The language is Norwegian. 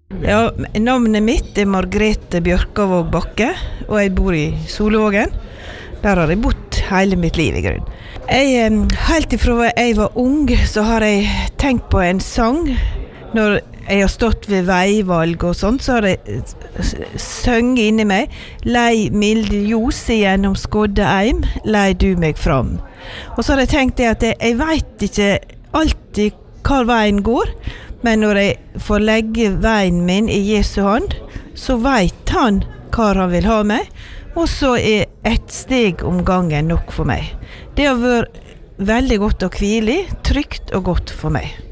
Ja, navnet mitt Margrethe Bjørkavåg Bakke, og jeg bor i Solvågen. Der har jeg bodd hele mitt liv i grunn. Helt ifra jeg var ung, så har jeg tenkt på en sang. Når jeg har stått ved veivalg og sånt, så har jeg sønget inni meg. Lei milde ljos gjennom skodde eim, lei du meg fram. Og så har jeg tenkt det at jeg vet ikke alltid hvor veien går, men når jeg får legge veien min i Jesu hånd, så vet han hva han vil ha meg, og så ett steg om gangen nok for meg. Det har vært veldig godt å hvile i, trygt og godt for meg.